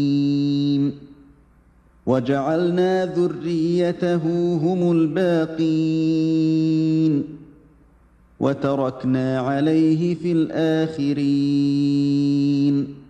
وجعلنا ذريته هم الباقين وتركنا عليه في الآخرين